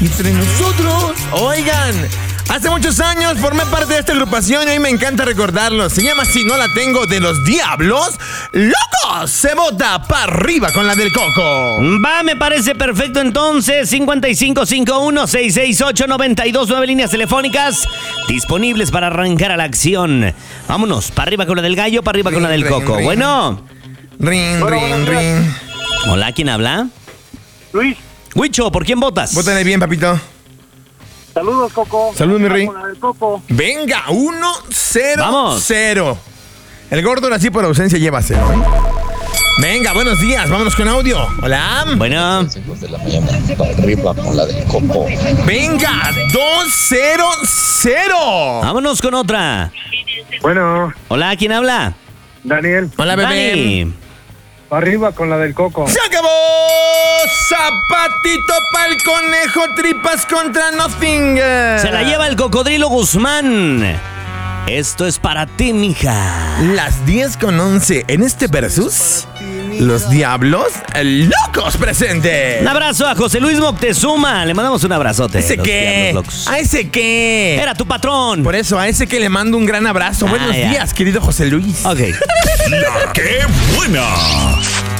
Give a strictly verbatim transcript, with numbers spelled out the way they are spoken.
entre nosotros. Oigan, hace muchos años formé parte de esta agrupación y a mí me encanta recordarlo. Se llama Si No La Tengo, de Los Diablos Locos. Se vota para arriba con la del Coco. Va, me parece perfecto entonces. cincuenta y cinco cincuenta y uno, sesenta y seis ocho, noventa y dos, nueve líneas telefónicas disponibles para arrancar a la acción. Vámonos, para arriba con la del gallo, para arriba con la del Ring, Coco. ring. Bueno. Ring, ring, ring. Hola, ¿quién habla? Luis, Huicho, ¿por quién votas? Vótale bien, papito. saludos, Coco. Salud, mi rey. Con la del Coco. Venga, uno, cero, Vamos. cero. El gordo así por ausencia lleva cero, ¿eh? Venga, buenos días, vámonos con audio. Hola. Bueno, cinco de la mañana para arriba con la del Coco. Venga, dos, cero, cero. vámonos con otra. Bueno, Hola, ¿quién habla? Daniel, Hola, bebé. Dani. arriba con la del Coco. ¡Se acabó! Zapatito pa'l conejo, tripas contra nothing. Se la lleva el Cocodrilo Guzmán. Esto es para ti, mija. Las diez con once en este versus. Los Diablos Locos presentes. Un abrazo a José Luis Moctezuma. Le mandamos un abrazote. ¿Ese Los qué? Diablos Locos. ¿A ese qué? Era tu patrón. Por eso, a ese que le mando un gran abrazo. Ah, Buenos ya. días, querido José Luis. Ok. ¡La que buena!